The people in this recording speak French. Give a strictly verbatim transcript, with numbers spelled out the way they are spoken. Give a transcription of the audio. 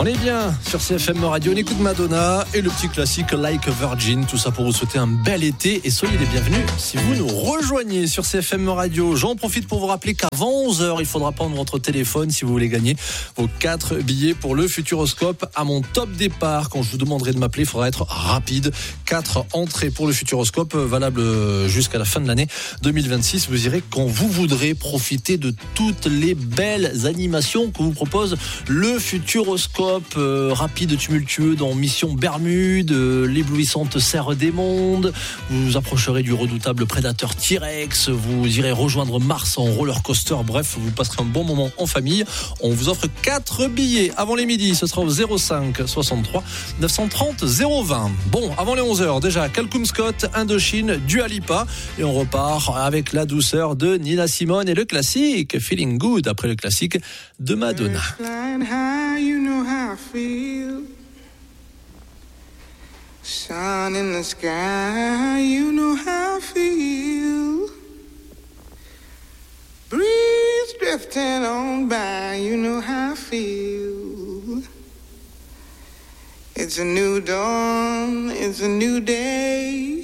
On est bien sur C F M Radio, on écoute Madonna et le petit classique Like a Virgin. Tout ça pour vous souhaiter un bel été et soyez les bienvenus si vous nous rejoignez sur C F M Radio. J'en profite pour vous rappeler qu'avant onze heures, il faudra prendre votre téléphone si vous voulez gagner vos quatre billets pour le Futuroscope. À mon top départ, quand je vous demanderai de m'appeler, il faudra être rapide. quatre entrées pour le Futuroscope, valable jusqu'à la fin de l'année deux mille vingt-six. Vous irez quand vous voudrez profiter de toutes les belles animations que vous propose le Futuroscope. Euh, rapide, tumultueux dans Mission Bermude, euh, l'éblouissante serre des mondes. Vous vous approcherez du redoutable prédateur T-Rex. Vous irez rejoindre Mars en roller coaster. Bref, vous passerez un bon moment en famille. On vous offre quatre billets avant les midis. Ce sera au zéro cinq soixante-trois neuf cent trente zéro vingt. Bon, avant les onze heures, déjà, Calcum Scott, Indochine, Dua Lipa. Et on repart avec la douceur de Nina Simone et le classique Feeling Good après le classique de Madonna. I feel sun in the sky, you know how I feel. Breeze drifting on by, you know how I feel. It's a new dawn, it's a new day.